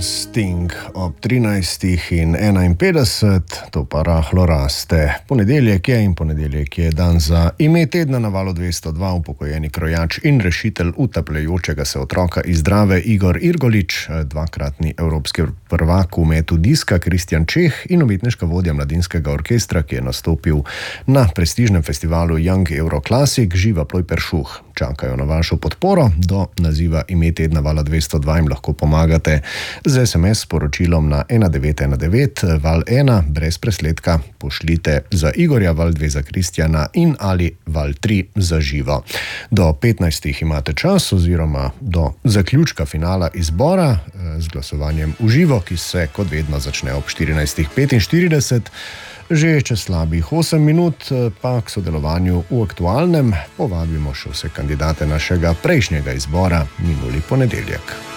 Sting ob 13:51, to pa rahlo raste. Ponedeljek je dan za ime tedna na Valu 202, upokojeni krojač in rešitelj utapljajočega se otroka iz Drave Igor Irgolič, dvakratni evropski prvak v metu diska Kristjan Čeh in umetniška vodja mladinskega orkestra, ki je nastopil na prestižnem festivalu Young Euro Classic, Živa Ploj Peršuh. Čakajo na vašo podporo. Do naziva ime tedna Vala 202 jim lahko pomagate z SMS sporočilom na 1919 Val 1 brez presledka. Pošljite za Igorja, Val 2 za Kristjana in ali Val 3 za Živo. Do 15 imate čas oziroma do zaključka finala izbora z glasovanjem v živo, ki se kot vedno začne ob 14:45. Že čez slabih 8 minut pa k sodelovanju v aktualnem povabimo še vse kandidate našega prejšnjega izbora minuli ponedeljek.